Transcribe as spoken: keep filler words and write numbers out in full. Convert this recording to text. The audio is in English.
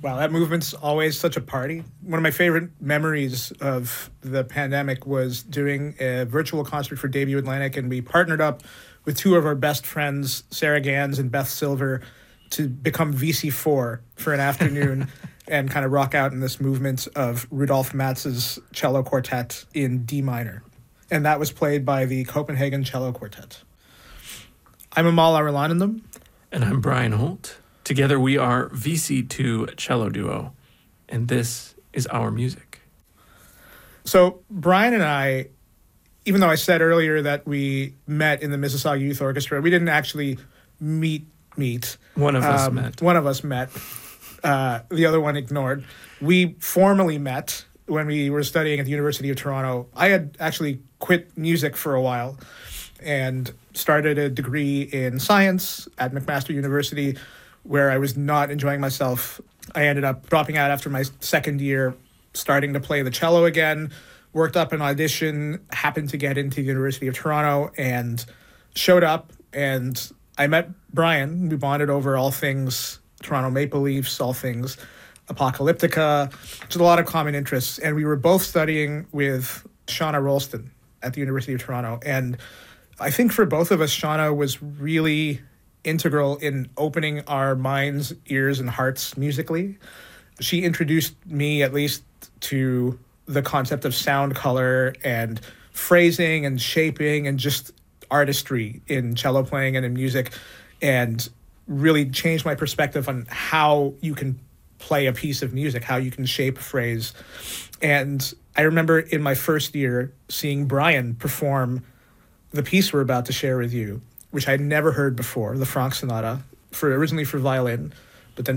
Wow, that movement's always such a party. One of my favorite memories of the pandemic was doing a virtual concert for Debut Atlantic, and we partnered up with two of our best friends, Sarah Gans and Beth Silver, to become V C four for an afternoon and kind of rock out in this movement of Rudolf Matz's cello quartet in D minor. And that was played by the Copenhagen Cello Quartet. I'm Amal Arulanandam. And I'm Brian Holt. Together we are V C two Cello Duo, and this is our music. So Brian and I, even though I said earlier that we met in the Mississauga Youth Orchestra, we didn't actually meet, meet. One of us um, met. One of us met. Uh, the other one ignored. We formally met when we were studying at the University of Toronto. I had actually quit music for a while and started a degree in science at McMaster University, where I was not enjoying myself. I ended up dropping out after my second year, starting to play the cello again, worked up an audition, happened to get into the University of Toronto, and showed up, and I met Brian. We bonded over all things Toronto Maple Leafs, all things Apocalyptica, just a lot of common interests. And we were both studying with Shauna Rolston at the University of Toronto. And I think for both of us, Shauna was really integral in opening our minds, ears, and hearts musically. She introduced me, at least, to the concept of sound color and phrasing and shaping and just artistry in cello playing and in music, and really changed my perspective on how you can play a piece of music, how you can shape a phrase. And I remember in my first year seeing Brian perform the piece we're about to share with you, which I'd never heard before, the Franck Sonata, for originally for violin.